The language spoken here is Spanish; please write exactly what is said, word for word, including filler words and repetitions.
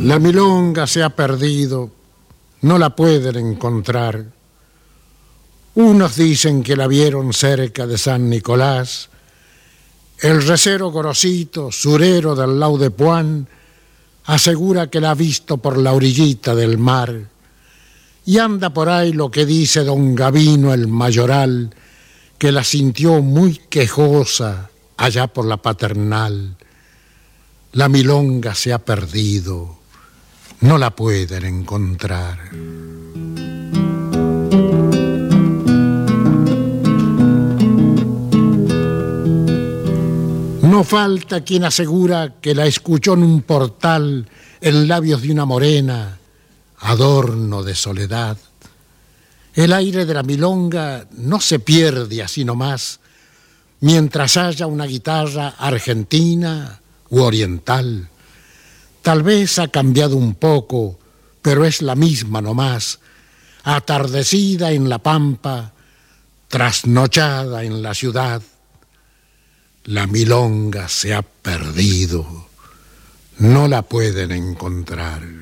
La milonga se ha perdido, no la pueden encontrar. Unos dicen que la vieron cerca de San Nicolás. El recero Gorosito, surero del Lau de Puan, asegura que la ha visto por la orillita del mar. Y anda por ahí lo que dice don Gavino el mayoral, que la sintió muy quejosa allá por la Paternal. La milonga se ha perdido, no la pueden encontrar. No falta quien asegura que la escuchó en un portal en labios de una morena, adorno de soledad. El aire de la milonga no se pierde así nomás, mientras haya una guitarra argentina u oriental. Tal vez ha cambiado un poco, pero es la misma nomás, atardecida en la pampa, trasnochada en la ciudad. La milonga se ha perdido, no la pueden encontrar.